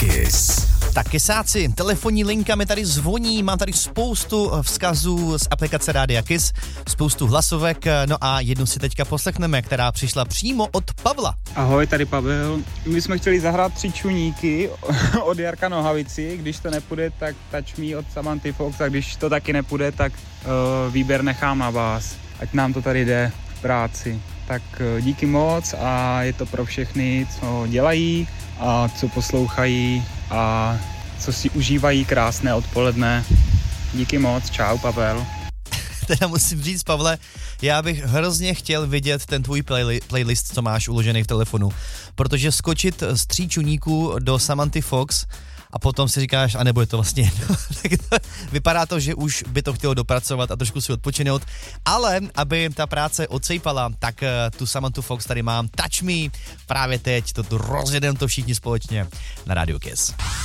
Kiss. Tak kesáci, telefonní linka mi tady zvoní, mám tady spoustu vzkazů z aplikace Rádia Kiss, spoustu hlasovek, no a jednu si teďka poslechneme, která přišla přímo od Pavla. Ahoj, tady Pavel. My jsme chtěli zahrát 3 čuníky od Jarka Nohavici, když to nepůjde, tak Touch Me od Samanty Fox, a když to taky nepůjde, tak výběr nechám na vás, ať nám to tady jde v práci. Tak díky moc a je to pro všechny, co dělají a co poslouchají a co si užívají krásné odpoledne. Díky moc, čau Pavel. Teda musím říct, Pavle, já bych hrozně chtěl vidět ten tvůj playlist, co máš uložený v telefonu, protože skočit z 3 čuníků do Samanty Fox a potom si říkáš, a nebo je to vlastně jedno. Vypadá to, že už by to chtělo dopracovat a trošku si odpočinout, ale aby ta práce odsejpala, tak tu Samanthu Fox tady mám. Touch Me právě teď, to rozjedem to všichni společně na Radio Kiss.